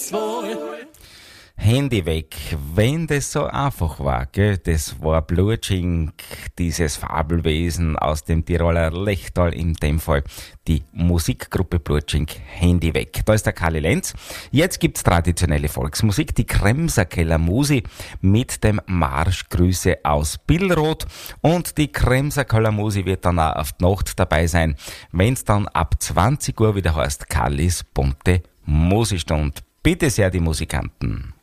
Handy weg, wenn das so einfach war, gell? Das war Blutschink, dieses Fabelwesen aus dem Tiroler Lechtal, in dem Fall die Musikgruppe Blutschink, Handy weg. Da ist der Kali Lenz. Jetzt gibt's traditionelle Volksmusik, die Kremserkeller Musi mit dem Marschgrüße aus Billroth, und die Kremserkeller Musi wird dann auch auf die Nacht dabei sein, wenn's dann ab 20 Uhr wieder heißt Kallis bunte Musikstund. Bitte sehr, die Musikanten.